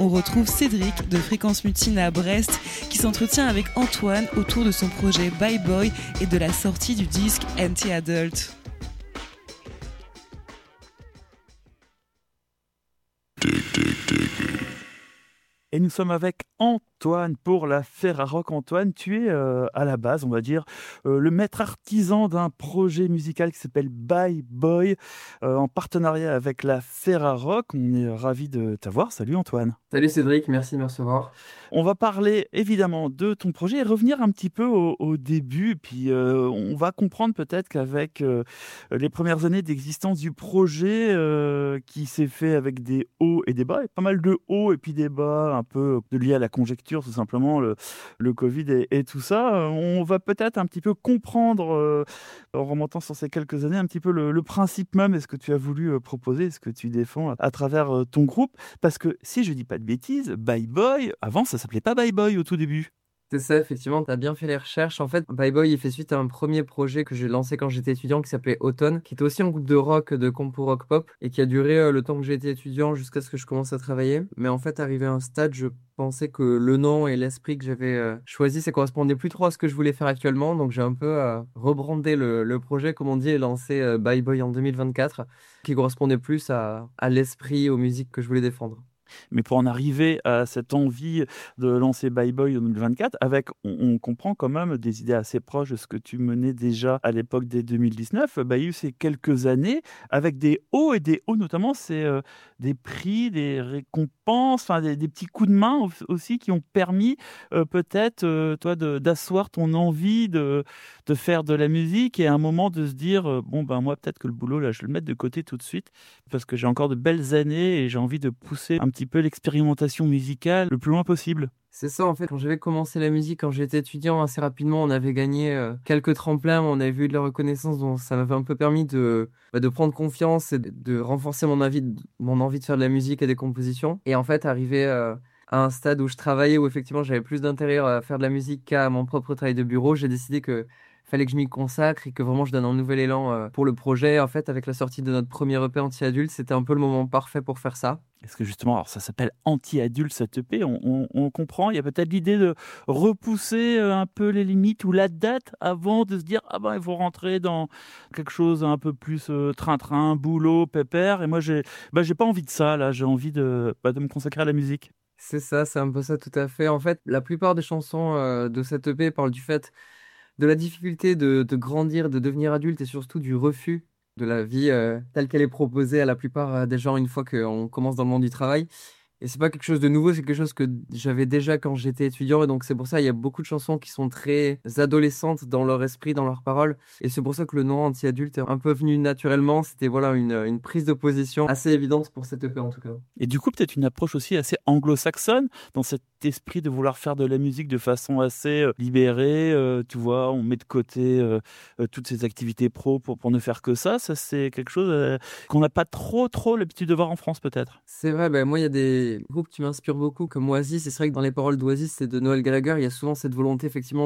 on retrouve Cédric de Fréquence Mutine à Brest qui s'entretient avec Antoine autour de son projet Bye Boy et de la sortie du disque Anti-Adult. Et nous sommes avec Antoine pour la Ferrarock. Antoine, tu es à la base, on va dire, le maître artisan d'un projet musical qui s'appelle Bye Boy, en partenariat avec la Ferrarock. On est ravis de t'avoir. Salut Antoine. Salut Cédric, merci de me recevoir. On va parler évidemment de ton projet et revenir un petit peu au début. Puis on va comprendre peut-être qu'avec les premières années d'existence du projet qui s'est fait avec des hauts et des bas, et pas mal de hauts et puis des bas, un peu liés à la conjecture, tout simplement, le Covid et tout ça. On va peut-être un petit peu comprendre, en remontant sur ces quelques années, un petit peu le principe même et ce que tu as voulu proposer, ce que tu défends à travers ton groupe. Parce que si je dis pas de bêtises, Bye Boy, avant ça s'appelait pas Bye Boy au tout début. C'est ça, effectivement, tu as bien fait les recherches. En fait, Bye Boy, il fait suite à un premier projet que j'ai lancé quand j'étais étudiant qui s'appelait Automne, qui était aussi un groupe de rock, de compo rock pop, et qui a duré le temps que j'étais étudiant jusqu'à ce que je commence à travailler. Mais en fait, arrivé à un stade, je pensais que le nom et l'esprit que j'avais choisi, ça correspondait plus trop à ce que je voulais faire actuellement. Donc j'ai un peu rebrandé le projet, comme on dit, et lancé Bye Boy en 2024, qui correspondait plus à l'esprit, aux musiques que je voulais défendre. Mais pour en arriver à cette envie de lancer Bye Boy en 2024, on comprend quand même des idées assez proches de ce que tu menais déjà à l'époque dès 2019. Bah, il y a eu ces quelques années avec des hauts et des hauts, notamment, c'est des prix, des récompenses, enfin des petits coups de main aussi qui ont permis peut-être, toi, d'asseoir ton envie de faire de la musique et à un moment de se dire, bon, ben moi, peut-être que le boulot, là, je vais le mettre de côté tout de suite parce que j'ai encore de belles années et j'ai envie de pousser un petit peu l'expérimentation musicale le plus loin possible. C'est ça, en fait, quand j'avais commencé la musique, quand j'étais étudiant, assez rapidement, on avait gagné quelques tremplins, on avait eu de la reconnaissance, donc ça m'avait un peu permis de prendre confiance et de renforcer mon envie de faire de la musique et des compositions. Et en fait, arrivé à un stade où je travaillais, où effectivement j'avais plus d'intérêt à faire de la musique qu'à mon propre travail de bureau, j'ai décidé que fallait que je m'y consacre et que vraiment je donne un nouvel élan pour le projet. En fait, avec la sortie de notre premier EP anti-adulte, c'était un peu le moment parfait pour faire ça. Est-ce que justement, alors ça s'appelle Anti-Adulte, cette EP, on comprend, il y a peut-être l'idée de repousser un peu les limites ou la date avant de se dire, ah ben il faut rentrer dans quelque chose un peu plus train-train, boulot, pépère, et moi j'ai pas envie de ça, là, j'ai envie de me consacrer à la musique. C'est ça, c'est un peu ça tout à fait. En fait, la plupart des chansons de cette EP parlent du fait de la difficulté de grandir, de devenir adulte et surtout du refus de la vie telle qu'elle est proposée à la plupart des gens une fois qu'on commence dans le monde du travail. Et c'est pas quelque chose de nouveau, c'est quelque chose que j'avais déjà quand j'étais étudiant. Et donc c'est pour ça il y a beaucoup de chansons qui sont très adolescentes dans leur esprit, dans leurs paroles. Et c'est pour ça que le nom anti-adulte est un peu venu naturellement. C'était voilà une prise de position assez évidente pour cette EP en tout cas. Et du coup, peut-être une approche aussi assez anglo-saxonne, dans cet esprit de vouloir faire de la musique de façon assez libérée. Tu vois, on met de côté toutes ces activités pro pour ne faire que ça. Ça, c'est quelque chose qu'on n'a pas trop l'habitude de voir en France, peut-être. C'est vrai, ben moi il y a des groupes qui m'inspirent beaucoup comme Oasis. Et c'est vrai que dans les paroles d'Oasis et de Noel Gallagher, il y a souvent cette volonté effectivement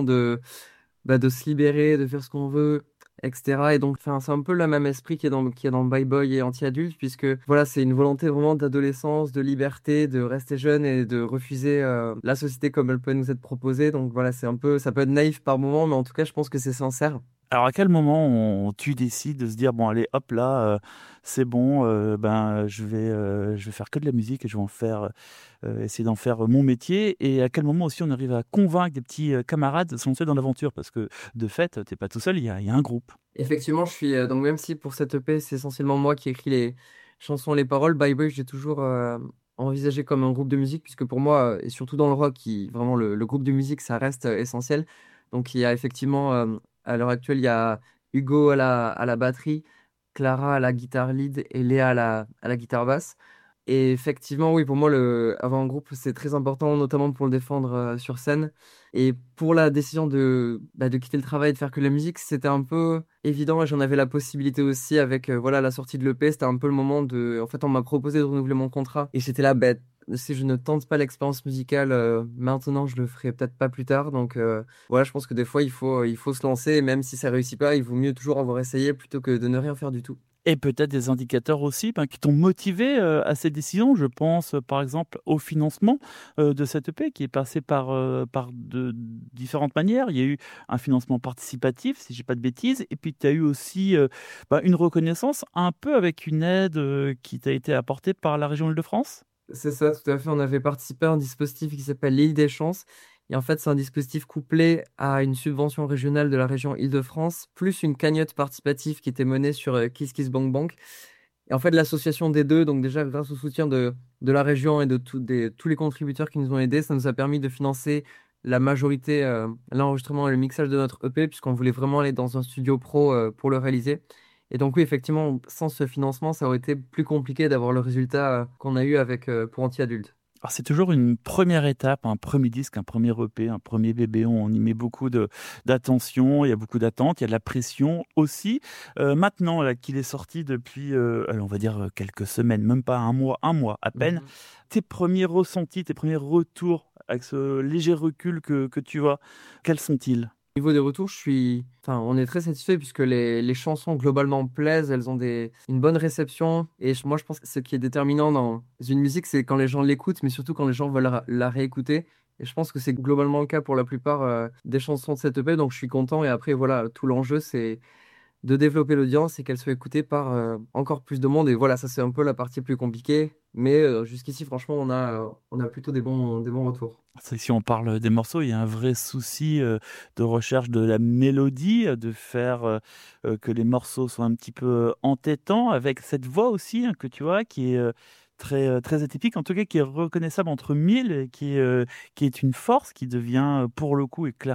de se libérer, de faire ce qu'on veut, etc. Et donc, enfin, c'est un peu le même esprit qui est dans Bye Boy et Anti-Adulte, puisque voilà, c'est une volonté vraiment d'adolescence, de liberté, de rester jeune et de refuser la société comme elle peut nous être proposée. Donc voilà, c'est un peu, ça peut être naïf par moment, mais en tout cas, je pense que c'est sincère. Alors, à quel moment tu décides de se dire, bon, allez, hop là, c'est bon, je vais faire que de la musique et je vais essayer d'en faire mon métier. Et à quel moment aussi on arrive à convaincre des petits camarades de se lancer dans l'aventure? Parce que de fait, t'es pas tout seul, il y a un groupe. Effectivement, je suis donc même si pour cette EP, c'est essentiellement moi qui écris les chansons, les paroles, Bye Bye, j'ai toujours envisagé comme un groupe de musique, puisque pour moi, et surtout dans le rock, vraiment le groupe de musique, ça reste essentiel. Donc il y a effectivement, à l'heure actuelle, il y a Hugo à la batterie, Clara à la guitare lead et Léa à la guitare basse. Et effectivement, oui, pour moi, avoir un groupe, c'est très important, notamment pour le défendre sur scène. Et pour la décision de quitter le travail et de faire que de la musique, c'était un peu évident et j'en avais la possibilité aussi avec voilà, la sortie de l'EP. C'était un peu le moment de... En fait, on m'a proposé de renouveler mon contrat. Et j'étais là, si je ne tente pas l'expérience musicale maintenant, je le ferai peut-être pas plus tard. Donc voilà, je pense que des fois, il faut se lancer. Et même si ça réussit pas, il vaut mieux toujours avoir essayé plutôt que de ne rien faire du tout. Et peut-être des indicateurs aussi qui t'ont motivé à ces décisions. Je pense par exemple au financement de cette EP qui est passé par de différentes manières. Il y a eu un financement participatif, si je dis pas de bêtises, et puis tu as eu aussi une reconnaissance un peu avec une aide qui t'a été apportée par la région Île-de-France. C'est ça, tout à fait. On avait participé à un dispositif qui s'appelle l'Île des Chances. Et en fait, c'est un dispositif couplé à une subvention régionale de la région Île-de-France, plus une cagnotte participative qui était menée sur Kiss Kiss Bank Bank. Et en fait, l'association des deux, donc déjà grâce au soutien de la région et de tous les contributeurs qui nous ont aidés, ça nous a permis de financer la majorité, l'enregistrement et le mixage de notre EP, puisqu'on voulait vraiment aller dans un studio pro pour le réaliser. Et donc oui, effectivement, sans ce financement, ça aurait été plus compliqué d'avoir le résultat qu'on a eu avec pour Anti-Adulte. Alors, c'est toujours une première étape, un premier disque, un premier EP, un premier bébé. On y met beaucoup d'attention, il y a beaucoup d'attentes, il y a de la pression aussi. Maintenant là, qu'il est sorti depuis, allez, on va dire quelques semaines, même pas un mois à peine, tes premiers ressentis, tes premiers retours avec ce léger recul que tu as, quels sont-ils? Au niveau des retours, on est très satisfait puisque les chansons globalement plaisent, elles ont une bonne réception. Et moi, je pense que ce qui est déterminant dans une musique, c'est quand les gens l'écoutent, mais surtout quand les gens veulent la réécouter. Et je pense que c'est globalement le cas pour la plupart des chansons de cette EP, donc je suis content. Et après, voilà, tout l'enjeu, c'est de développer l'audience et qu'elle soit écoutée par encore plus de monde. Et voilà, ça c'est un peu la partie plus compliquée. Mais jusqu'ici, franchement, on a plutôt des bons retours. C'est que si on parle des morceaux, il y a un vrai souci de recherche de la mélodie, de faire que les morceaux soient un petit peu entêtants, avec cette voix aussi que tu as, qui est très atypique, en tout cas qui est reconnaissable entre mille, et qui est une force qui devient pour le coup, et clairement